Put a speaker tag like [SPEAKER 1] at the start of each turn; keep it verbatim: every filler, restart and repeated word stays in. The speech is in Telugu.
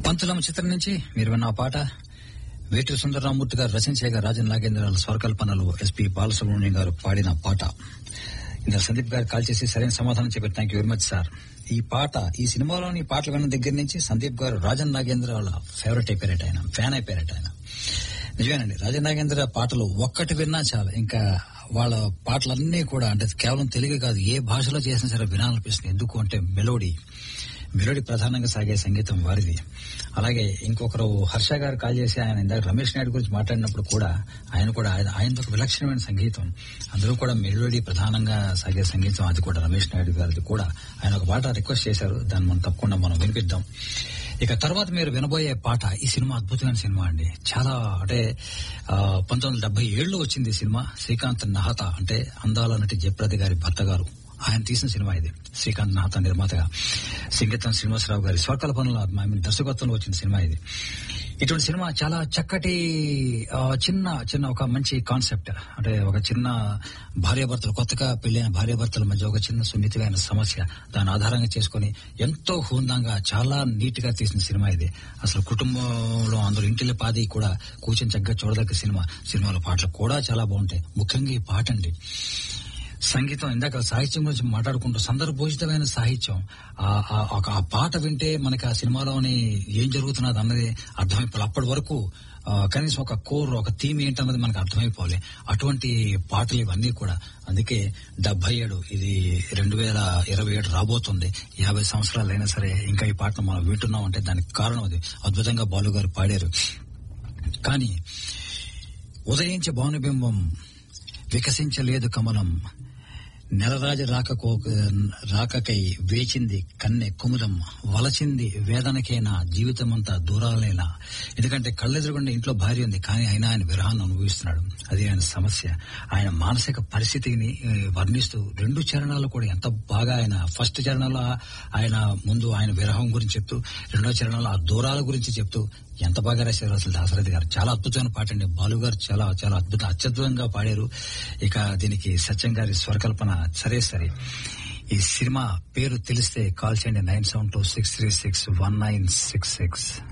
[SPEAKER 1] పంతులమ్మ చిత్రం నుంచి మీరు విన్న ఆ పాట వేటూరి సుందరరామూర్తి గారు రచించేగా రాజన్ నాగేంద్రరావు స్వరకల్పనలు ఎస్పీ బాలసుబ్రహ్మణ్యం గారు పాడిన పాట. ఇందులో సందీప్ గారు కాల్ చేసి సరైన సమాధానం చెప్పారు. Thank you very much sir. ఈ పాట ఈ సినిమాలోని పాటలు విన్న దగ్గర నుంచి సందీప్ గారు రాజన్ నాగేంద్రరావు ఫేవరెట్ అయిపోయారట, ఆయన ఫ్యాన్ అయిపోయారట ఆయన. నిజమేనండి, రాజన్ నాగేంద్ర పాటలు ఒక్కటి విన్నా చాలు, ఇంకా వాళ్ళ పాటలన్నీ కూడా అంటే కేవలం తెలుగు కాదు ఏ భాషలో చేసినా సరే వినాలనిపిస్తుంది. ఎందుకు అంటే మెలోడీ మెలోడీ ప్రధానంగా సాగే సంగీతం వారిది. అలాగే ఇంకొకరు హర్ష గారు కాల్ చేసి ఆయన ఇందాక రమేష్ నాయుడు గురించి మాట్లాడినప్పుడు కూడా ఆయన కూడా ఆయనతో ఒక విలక్షణమైన సంగీతం, అందులో కూడా మెలోడీ ప్రధానంగా సాగే సంగీతం, అది కూడా రమేష్ నాయుడు గారిది కూడా. ఆయన ఒక పాట రిక్వెస్ట్ చేశారు, దాన్ని మనం తప్పకుండా మనం వినిపిద్దాం. ఇక తర్వాత మీరు వినబోయే పాట, ఈ సినిమా అద్భుతమైన సినిమా అండి. చాలా అంటే పంతొమ్మిది వందల డెబ్బై ఏడులో వచ్చింది ఈ సినిమా. శ్రీకాంత్ నహత అంటే అందాల నటి జయప్రద గారి భర్త గారు, ఆయన తీసిన సినిమా ఇది. శ్రీకాంత్ నాథ నిర్మాతగా, సంగీతం శ్రీనివాసరావు గారి స్వరకల్పనలో ఐ మీన్ దర్శకత్వంలో వచ్చిన సినిమా ఇది. ఇటువంటి సినిమా చాలా చక్కటి చిన్న చిన్న ఒక మంచి కాన్సెప్ట్, అంటే ఒక చిన్న భార్యాభర్తలు, కొత్తగా పెళ్లైన భార్యాభర్తల మధ్య ఒక చిన్న సున్నితమైన సమస్య, దాని ఆధారంగా చేసుకుని ఎంతో హుందాగా చాలా నీట్ గా తీసిన సినిమా ఇది. అసలు కుటుంబంలో అందరూ ఇంటిలో పాది కూడా కూర్చొని చక్కగా చూడదగ్గ సినిమా. సినిమాలో పాటలు కూడా చాలా బాగుంటాయి, ముఖ్యంగా ఈ పాట అండి. సంగీతం, ఇందాక సాహిత్యం గురించి మాట్లాడుకుంటూ సందర్భోచితమైన సాహిత్యం, ఆ పాట వింటే మనకి ఆ సినిమాలోని ఏం జరుగుతున్నది అన్నది అర్థమైపోవాలి. అప్పటి వరకు కనీసం ఒక కోర్ ఒక థీమ్ ఏంటన్నది మనకు అర్థమైపోవాలి. అటువంటి పాటలు ఇవన్నీ కూడా. అందుకే డెబ్బై ఏడు ఇది రెండు వేల ఇరవై ఏడు రాబోతుంది. యాభై సంవత్సరాలు అయినా సరే ఇంకా ఈ పాటను మనం వింటున్నాం అంటే దానికి కారణం అది. అద్భుతంగా బాలు గారు పాడారు. కానీ ఉదయించే భానుబింబం, వికసించలేదు కమలం, నెలరాజు రాకకో రాకకై వేచింది కన్నె కుముదం, వలచింది వేదనకైనా జీవితమంతా దూరాలైనా. ఎందుకంటే కళ్ళెదురుగుండా ఇంట్లో భార్య ఉంది, కానీ అయినా ఆయన విరహాన్ని అనుభవిస్తున్నాడు. అది ఆయన సమస్య. ఆయన మానసిక పరిస్థితిని వర్ణిస్తూ రెండు చరణాలు కూడా ఎంత బాగా, ఆయన ఫస్ట్ చరణంలో ఆయన ముందు ఆయన విరహం గురించి చెప్తూ, రెండో చరణంలో ఆ దూరాల గురించి చెప్తూ ఎంత బాగా రాశారు అసలు దాశరథి గారు. చాలా అద్భుతమైన పాట అండి. బాలు గారు చాలా చాలా అద్భుత అత్యద్భుతంగా పాడారు. ఇక దీనికి సత్యం గారి స్వరకల్పన సరే సరే. ఈ సినిమా పేరు తెలిస్తే కాల్ చేయండి nine seven two six three six one nine six six.